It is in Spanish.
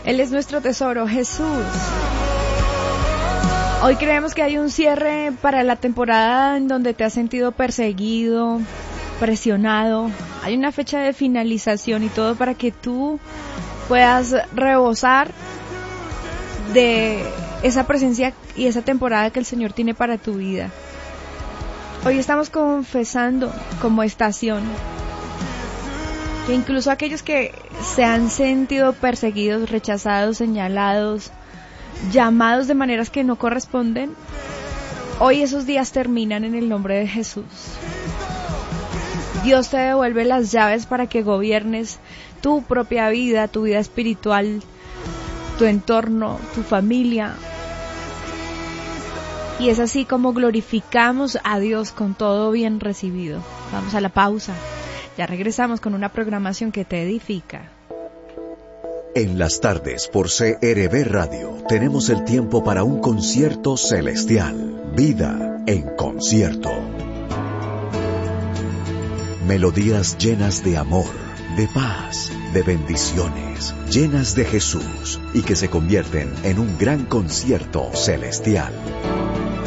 Él es nuestro tesoro, Jesús. Hoy creemos que hay un cierre para la temporada en donde te has sentido perseguido, presionado. Hay una fecha de finalización y todo para que tú puedas rebosar de esa presencia y esa temporada que el Señor tiene para tu vida. Hoy estamos confesando como estación que incluso aquellos que se han sentido perseguidos, rechazados, señalados, llamados de maneras que no corresponden, hoy esos días terminan en el nombre de Jesús. Dios te devuelve las llaves para que gobiernes tu propia vida, tu vida espiritual, tu entorno, tu familia. Y es así como glorificamos a Dios con todo bien recibido. Vamos a la pausa. Ya regresamos con una programación que te edifica. En las tardes por CRB Radio tenemos el tiempo para un concierto celestial. Vida en concierto. Melodías llenas de amor, de paz, de bendiciones, llenas de Jesús y que se convierten en un gran concierto celestial.